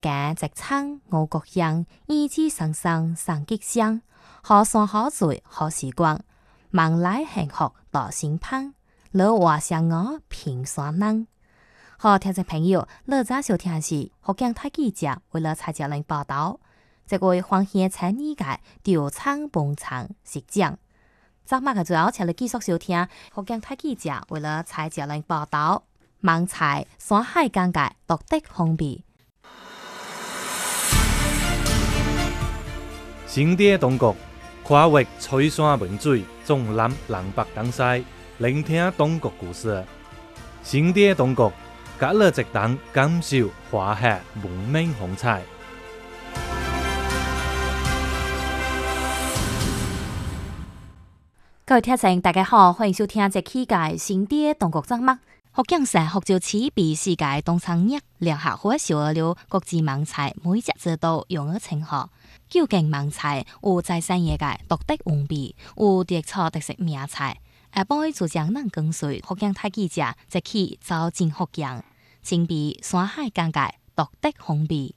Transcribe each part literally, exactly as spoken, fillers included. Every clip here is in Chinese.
家直撐我各樣，意志生生生吉祥，好山好水好時光，忙來幸福多心盼，樂話相我平山能。好，聽眾朋友，樂在收聽是福建台記者為了蔡佳玲報道，這位黃獻產業界調倉捧場實講。昨晚嘅最後，請你繼續收聽福建台記者為了蔡佳玲報道，網菜山海間界獨特風味。 新店東國跨越翠山文水，縱覽南北東西，聆聽東國故事。新店東國，隔了一檔感受華夏文明風采。各位聽眾，大家好，歡迎收聽這期嘅新店東國節目。福建省福州市被世界農產業聯合會授予了國際網菜美食之都榮譽稱號。究竟網菜有在產業界獨特風味，有特色特色名菜，下晡就將咱跟隨福建台記者這期走進福建，親筆山海間界獨特風味。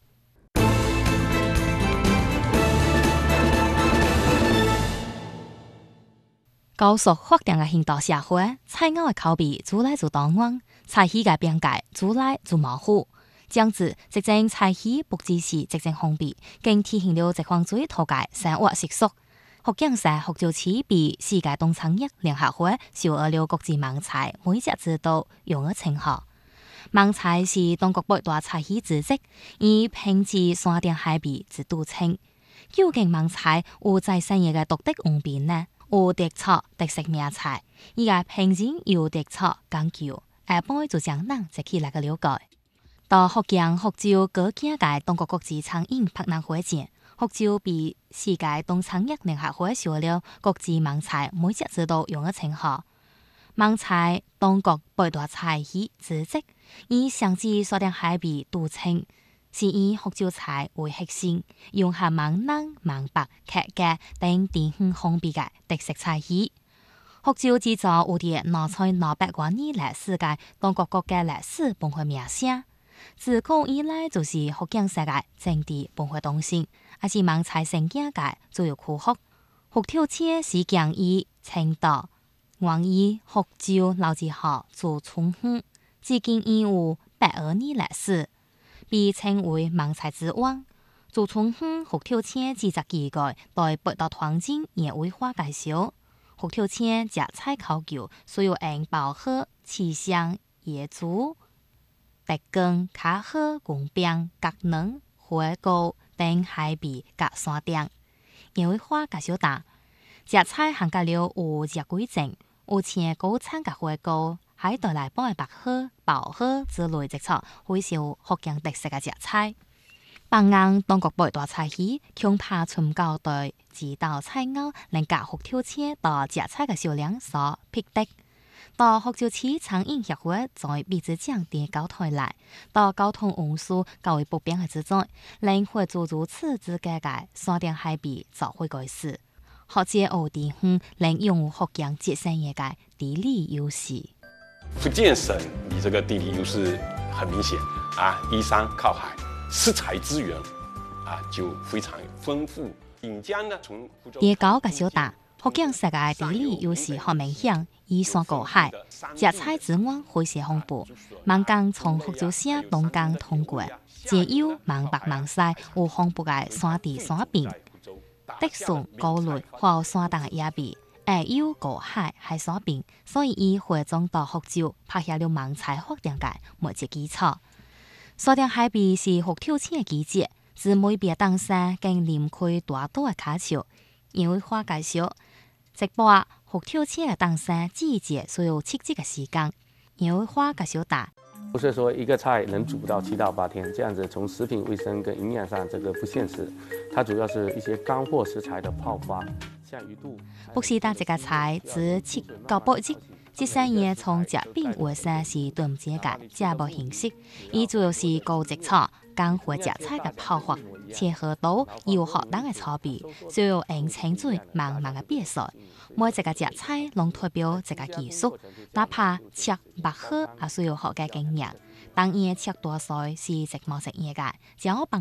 高速發展嘅現代社會，菜肴嘅口味愈來愈多元，菜系嘅邊界愈來愈模糊。這樣子，這種菜系不只是這種風味，更體現了這方最土嘅生活習俗。福建省福州市被世界農產業聯合會授予了國際網菜美食之都榮譽稱號。網菜是中國八大菜系之一，以品質山頂海味之著稱。究竟網菜有在產業嘅獨特風味呢？有特色特色名菜，伊個品質有特色講究，下晡就將咱一起來個了解。到福建福州高境界中國國際餐飲博覽會前，福州被世界農產業聯合會授予了國際網菜美食之都榮譽稱號。網菜中國八大菜系之一，以上至山頂海味著稱，是以福州菜為核心，融合閩南、閩北、客家等地方風味嘅特色菜系。福州製造有啲拿在兩百多年來世界中國國家歷史文化名聲。自古以來就是福建省嘅政治文化中心，也是網菜生境界主要區域。佛跳牆始建於清代，源於福州老字號祖春鄉，至今已有百餘年歷史，被稱為網菜之王。祖春鄉佛跳牆製作機構對八大團進也為化介紹。佛跳牆食菜考究需要用包河、刺香、椰珠、白根、卡好、กุ้餅、角卵、花糕等海味甲山頂，因為花介紹大，食菜含加了有熱規整，有青高產甲花糕，還帶來半個白河、包河之類一撮，會是福建特色嘅食菜。放硬中國八大菜系，恐怕尋高對指導菜肴能甲佛跳牆到食菜嘅數量所匹敵。到福州市餐飲協會在彼此將啲交台來，到交通運輸較為不便嘅之在，能會做如此之間嘅山頂海味就會改善，或者有地方能擁有福建節省業嘅地理優勢。 福建省你這個地理優勢很明顯啊，依山靠海，食材資源啊就非常豐富。引江呢從福州地高嘅小大。福建省嘅地理優勢很明顯，依山靠海，食材資源非常豐富。閩江從福州市東江通過，皆有閩北閩西有豐富嘅山地山邊，特殊高類或山頂嘅野味，也有高海海山邊，所以以匯總到福州拍下了網菜發展嘅某隻基礎。山頂海味是佛跳牆嘅季節，自每邊當山更臨開大多嘅卡潮，因為花介紹。直播佛跳牆嘅當山季節需要七日嘅時間，因為花介紹大。 不是說一個菜能煮到七到八天，這樣子從食品衛生跟營養上，這個不現實。它主要是一些乾貨食材的泡發，像魚肚。 不是單一個菜只七到八日，這三樣從食品衛生是對唔接嘅，這無形式。伊主要是高質草、乾貨食材嘅泡發。切合到要學等嘅差別，需要用清水慢慢嘅比賽。每一個食材攏代表一個技術，哪怕切白河也需要學嘅經驗。當然切大菜是直毛直葉嘅，只要幫